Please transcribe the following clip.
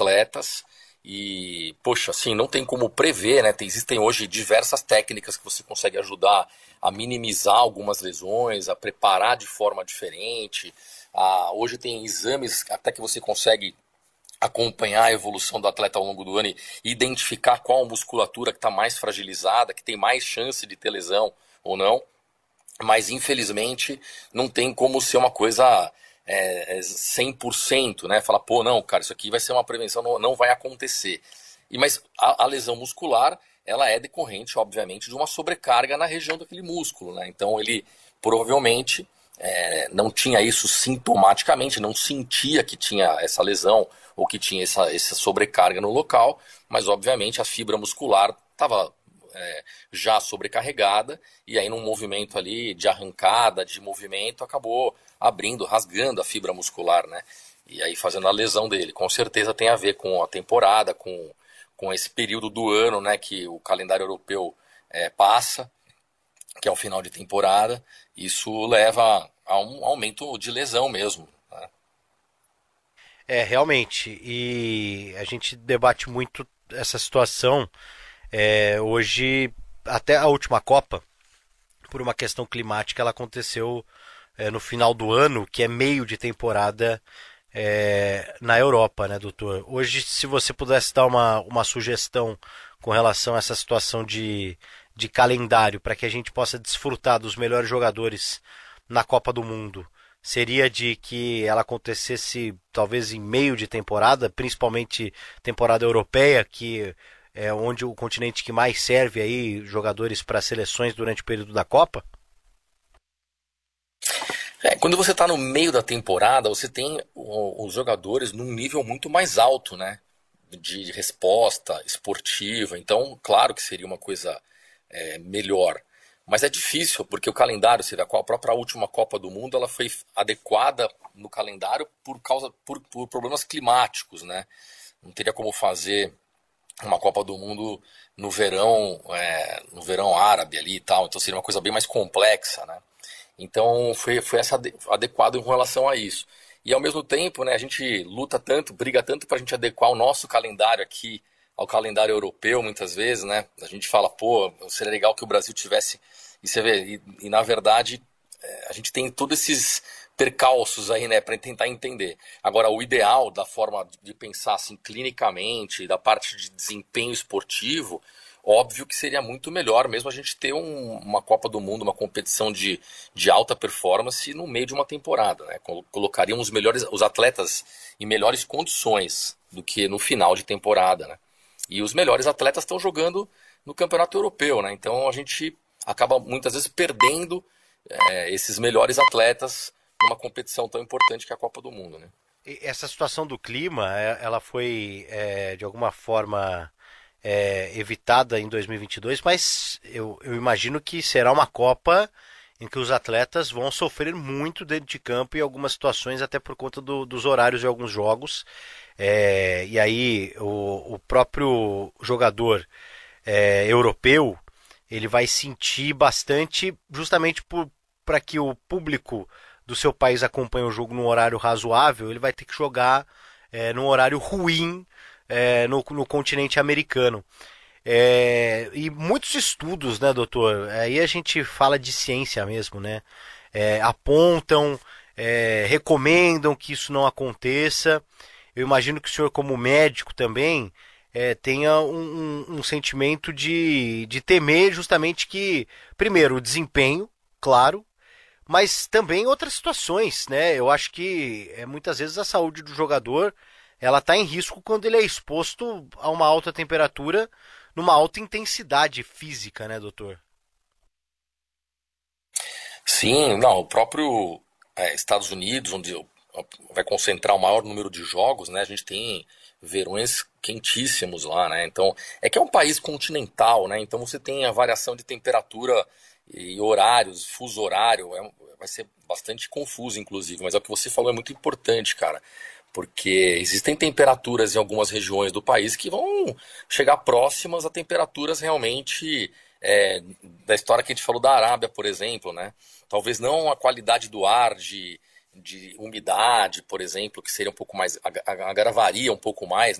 atletas e, poxa, assim, não tem como prever, né? Existem hoje diversas técnicas que você consegue ajudar a minimizar algumas lesões, a preparar de forma diferente. Hoje tem exames até que você consegue acompanhar a evolução do atleta ao longo do ano e identificar qual musculatura que está mais fragilizada, que tem mais chance de ter lesão ou não. Mas, infelizmente, não tem como ser uma coisa 100%, né? Falar, pô, não, cara, isso aqui vai ser uma prevenção, não vai acontecer. Mas a lesão muscular, ela é decorrente, obviamente, de uma sobrecarga na região daquele músculo, né? Então, ele provavelmente não tinha isso sintomaticamente, não sentia que tinha essa lesão ou que tinha essa sobrecarga no local, mas, obviamente, a fibra muscular estava já sobrecarregada, e aí num movimento ali de arrancada, de movimento, acabou abrindo, rasgando a fibra muscular, né? E aí fazendo a lesão dele. Com certeza tem a ver com a temporada, com esse período do ano, né, que o calendário europeu passa, que é o final de temporada. Isso leva a um aumento de lesão mesmo, né? Realmente. E a gente debate muito essa situação. Hoje, até a última Copa, por uma questão climática, ela aconteceu no final do ano, que é meio de temporada na Europa, né, doutor? Hoje, se você pudesse dar uma sugestão com relação a essa situação de calendário, para que a gente possa desfrutar dos melhores jogadores na Copa do Mundo, seria de que ela acontecesse talvez em meio de temporada, principalmente temporada europeia, que é onde o continente que mais serve aí jogadores para seleções durante o período da Copa? Quando você está no meio da temporada, você tem os jogadores num nível muito mais alto, né? De resposta esportiva. Então, claro que seria uma coisa melhor. Mas é difícil, porque o calendário, a própria última Copa do Mundo, ela foi adequada no calendário por problemas climáticos, né? Não teria como fazer uma Copa do Mundo no verão árabe ali e tal. Então seria uma coisa bem mais complexa, né? Então foi adequado em relação a isso. E ao mesmo tempo, né, a gente luta tanto, briga tanto para a gente adequar o nosso calendário aqui ao calendário europeu, muitas vezes, né? A gente fala, pô, seria legal que o Brasil tivesse. E você vê, e na verdade, a gente tem todos esses percalços aí, né, para tentar entender. Agora, o ideal da forma de pensar assim clinicamente, da parte de desempenho esportivo, óbvio que seria muito melhor mesmo a gente ter uma Copa do Mundo, uma competição de alta performance no meio de uma temporada, né? Colocariam os atletas em melhores condições do que no final de temporada, né? E os melhores atletas estão jogando no Campeonato Europeu, né? Então a gente acaba muitas vezes perdendo esses melhores atletas numa competição tão importante que é a Copa do Mundo, né? E essa situação do clima, ela foi de alguma forma evitada em 2022, mas eu imagino que será uma Copa em que os atletas vão sofrer muito dentro de campo em algumas situações, até por conta dos horários de alguns jogos. E aí o próprio jogador europeu ele vai sentir bastante, justamente para que o público do seu país acompanhe o jogo num horário razoável, ele vai ter que jogar num horário ruim no continente americano. E muitos estudos, né, doutor? Aí a gente fala de ciência mesmo, né? Apontam, recomendam que isso não aconteça. Eu imagino que o senhor, como médico também, tenha um sentimento de temer justamente que, primeiro, o desempenho, claro, mas também outras situações, né? Eu acho que muitas vezes a saúde do jogador ela está em risco quando ele é exposto a uma alta temperatura, numa alta intensidade física, né, doutor? Sim, não, o próprio Estados Unidos, onde vai concentrar o maior número de jogos, né? A gente tem verões quentíssimos lá, né? Então, que é um país continental, né? Então você tem a variação de temperatura e horários, fuso horário, vai ser bastante confuso, inclusive. Mas é o que você falou, é muito importante, cara. Porque existem temperaturas em algumas regiões do país que vão chegar próximas a temperaturas realmente da história que a gente falou da Arábia, por exemplo, né? Talvez não a qualidade do ar, de umidade, por exemplo, que seria um pouco mais, agravaria um pouco mais,